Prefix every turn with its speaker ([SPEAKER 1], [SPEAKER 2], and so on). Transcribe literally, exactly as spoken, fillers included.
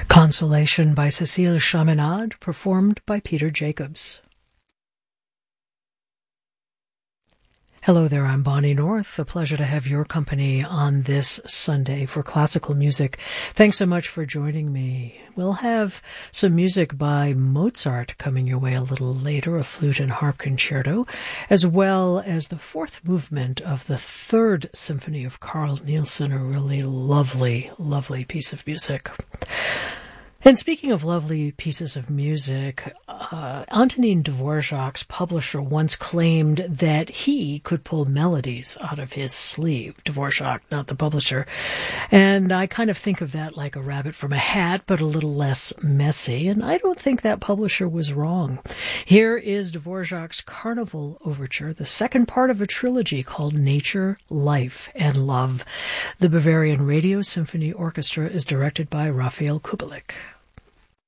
[SPEAKER 1] Consolation by Cécile Chaminade, performed by Peter Jacobs. Hello there, I'm Bonnie North. A pleasure to have your company on this Sunday for classical music. Thanks so much for joining me. We'll have some music by Mozart coming your way a little later, a flute and harp concerto, as well as the fourth movement of the Third Symphony of Carl Nielsen, a really lovely, lovely piece of music. And speaking of lovely pieces of music, uh, Antonin Dvorak's publisher once claimed that he could pull melodies out of his sleeve. Dvorak, not the publisher. And I kind of think of that like a rabbit from a hat, but a little less messy. And I don't think that publisher was wrong. Here is Dvorak's Carnival Overture, the second part of a trilogy called Nature, Life, and Love. The Bavarian Radio Symphony Orchestra is directed by Raphael Kubelik.